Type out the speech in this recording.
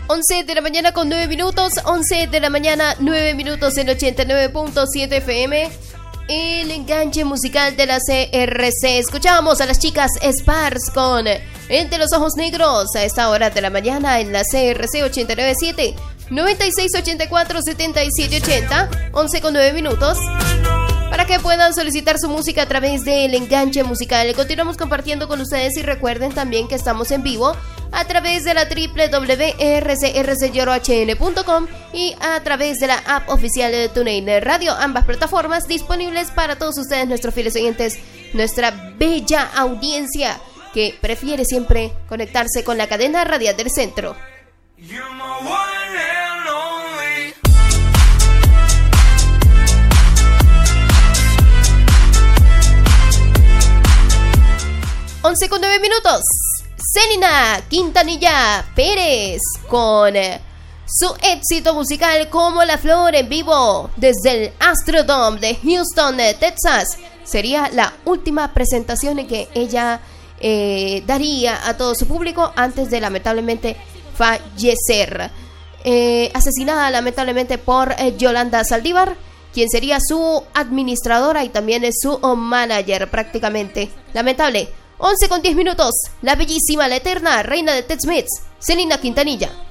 11 de la mañana con 9 minutos, 11 de la mañana 9 minutos en 89.7 FM. El enganche musical de la CRC. Escuchamos a las chicas Spars con Entre los ojos negros a esta hora de la mañana en la CRC 897 9684 7780, 11 con 9 minutos. Para que puedan solicitar su música a través del enganche musical. Continuamos compartiendo con ustedes y recuerden también que estamos en vivo a través de la www.rcrcyorhn.com y a través de la app oficial de TuneIn Radio, ambas plataformas disponibles para todos ustedes, nuestros fieles oyentes, nuestra bella audiencia que prefiere siempre conectarse con la cadena radial del centro. 11 con 9 minutos. Selena Quintanilla Pérez con su éxito musical Como la Flor en vivo desde el Astrodome de Houston, Texas. Sería la última presentación en que ella daría a todo su público antes de lamentablemente fallecer. Asesinada lamentablemente por Yolanda Saldívar, quien sería su administradora y también es su manager prácticamente. Lamentable. 11 con 10 minutos, la bellísima, la eterna reina de Tex-Mex, Selena Quintanilla.